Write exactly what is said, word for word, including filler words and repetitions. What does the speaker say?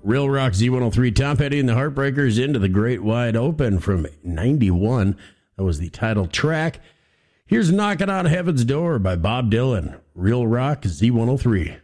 Real Rock Z one oh three, Tom Petty and the Heartbreakers, Into the Great Wide Open from ninety-one. That was the title track. Here's Knocking on Heaven's Door by Bob Dylan. Real Rock Z one oh three.